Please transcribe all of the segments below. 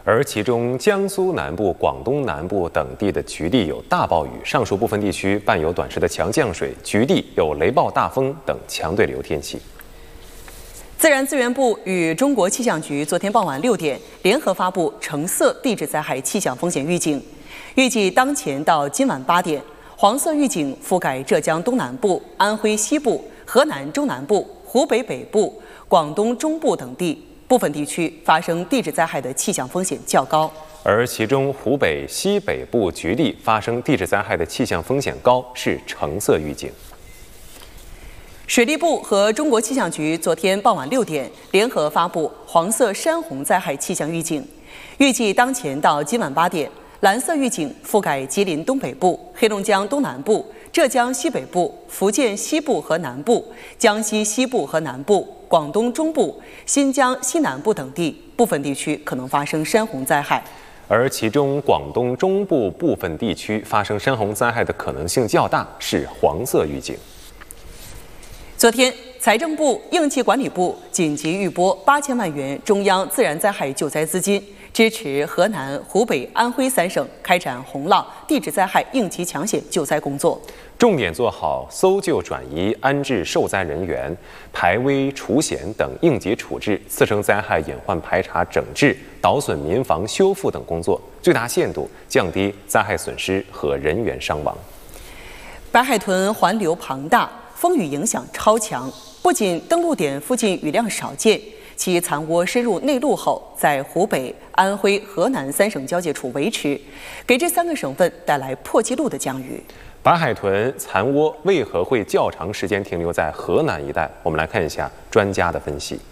而其中江苏南部、广东南部等地的局地有大暴雨，上述部分地区伴有短时的强降水，局地有雷暴、大风等强对流天气。 自然资源部与中国气象局昨天傍晚6点联合发布橙色地质灾害气象风险预警，预计当前到今晚8点，黄色预警覆盖浙江东南部、安徽西部、河南中南部、湖北北部、广东中部等地。部分地区发生地质灾害的气象风险较高， 而其中湖北西北部局地发生地质灾害的气象风险高是橙色预警。 水利部和中国气象局昨天傍晚6点联合发布黄色山洪灾害气象预警，预计当前到今晚8点，蓝色预警覆盖吉林东北部、黑龙江东南部、浙江西北部、福建西部和南部、江西西部和南部、广东中部、新疆西南部等地，部分地区可能发生山洪灾害。 而其中广东中部部分地区发生山洪灾害的可能性较大，是黄色预警。 昨天，财政部、应急管理部紧急预拨8000万元中央自然灾害救灾资金，支持河南、湖北、安徽3省开展洪涝、地质灾害应急抢险救灾工作， 重点做好搜救转移、安置受灾人员、排危除险等应急处置、次生灾害隐患排查整治、捣损民房修复等工作，最大限度降低灾害损失和人员伤亡。 白海豚环流庞大，风雨影响超强，不仅登陆点附近雨量少见，其残窝深入内陆后，在湖北、安徽、河南3省交界处维持，给这3个省份带来破纪录的降雨。 白海豚残窝为何会较长时间停留在河南一带？我们来看一下专家的分析。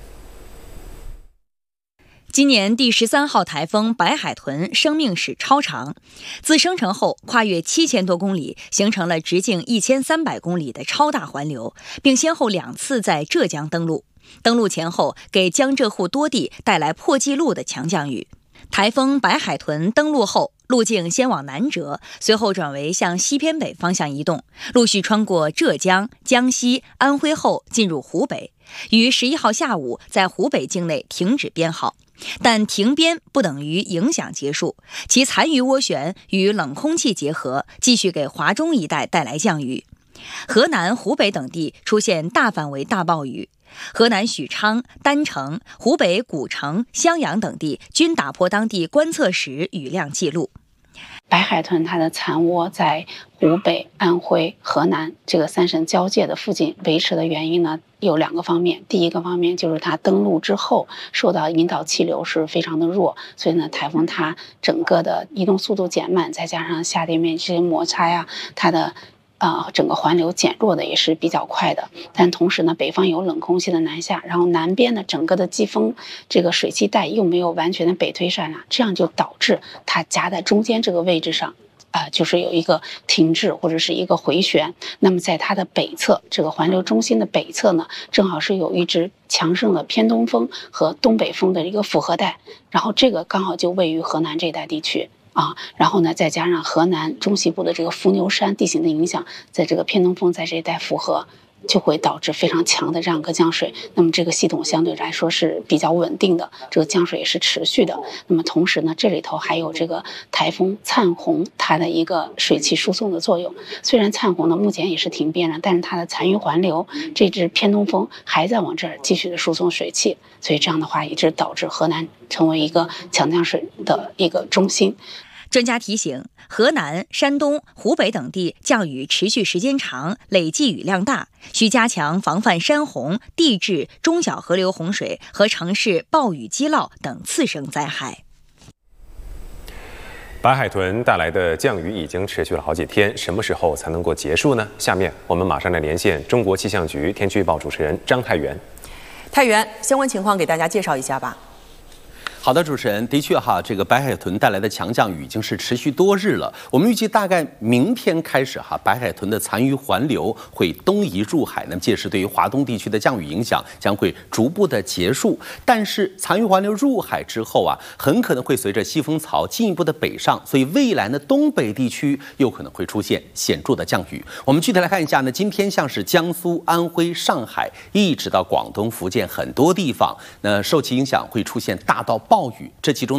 今年第13号台风白海豚生命史超长，自生成后跨越7000多公里，形成了直径1300公里的超大环流，并先后2次在浙江登陆。登陆前后，给江浙沪多地带来破纪录的强降雨。台风白海豚登陆后，路径先往南折，随后转为向西偏北方向移动，陆续穿过浙江、江西、安徽后进入湖北，于11号下午在湖北境内停止编号。但停编不等于影响结束，其残余涡旋与冷空气结合，继续给华中一带带来降雨。河南、湖北等地出现大范围大暴雨，河南许昌、郸城、湖北古城、襄阳等地均打破当地观测史雨量记录。 白海豚它的残窝在湖北、安徽、河南这个3省交界的附近维持的原因呢，有2个方面。第一个方面就是它登陆之后受到引导气流是非常的弱，所以呢，台风它整个的移动速度减慢，再加上下地面这些摩擦呀，它的整个环流减弱的也是比较快的。但同时呢，北方有冷空气的南下，然后南边的整个的季风这个水汽带又没有完全的北推上来，这样就导致它夹在中间这个位置上就是有一个停滞或者是一个回旋。那么在它的北侧，这个环流中心的北侧呢，正好是有一支强盛的偏东风和东北风的一个复合带，然后这个刚好就位于河南这一带地区。然后呢，再加上河南中西部的这个伏牛山地形的影响，在这个偏东风在这一带复合，就会导致非常强的这样一个降水。那么这个系统相对来说是比较稳定的，这个降水也是持续的。那么同时呢，这里头还有这个台风灿洪它的一个水汽输送的作用。虽然灿洪呢目前也是停编了，但是它的残余环流这支偏东风还在往这儿继续的输送水汽，所以这样的话一直导致河南成为一个强降水的一个中心。 专家提醒，河南、山东、湖北等地降雨持续时间长，累计雨量大，需加强防范山洪、地质、中小河流洪水和城市暴雨积涝等次生灾害。 白海豚带来的降雨已经持续了好几天，什么时候才能够结束呢？下面我们马上来连线中国气象局天气预报主持人张太原。 太原，相关情况给大家介绍一下吧。 好的，主持人，的确哈，这个白海豚带来的强降雨已经是持续多日了。我们预计大概明天开始哈，白海豚的残余环流会东移入海，那么届时对于华东地区的降雨影响将会逐步的结束。但是残余环流入海之后啊，很可能会随着西风槽进一步的北上，所以未来的东北地区有可能会出现显著的降雨。我们具体来看一下呢，今天像是江苏、安徽、上海，一直到广东、福建很多地方，那受其影响会出现大到暴雨，这其中